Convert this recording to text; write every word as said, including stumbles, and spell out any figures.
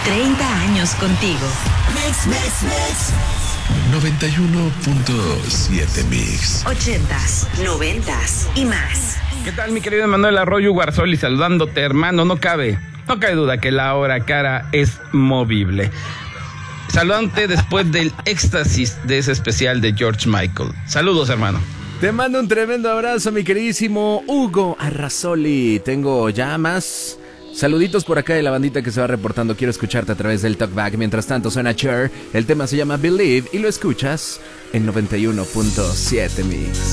treinta años contigo. Mix, mix, mix. noventa y uno punto siete Mix. Ochentas, noventas y más. ¿Qué tal, mi querido Manuel Arroyo Guarzoli? Saludándote, hermano. No cabe, no cabe duda que la hora cara es movible. Saludante después del éxtasis de ese especial de George Michael. Saludos, hermano. Te mando un tremendo abrazo, mi queridísimo Hugo Arrazoli. Tengo ya más saluditos por acá de la bandita que se va reportando. Quiero escucharte a través del talkback. Mientras tanto suena Cher. El tema se llama Believe y lo escuchas en noventa y uno punto siete Mix.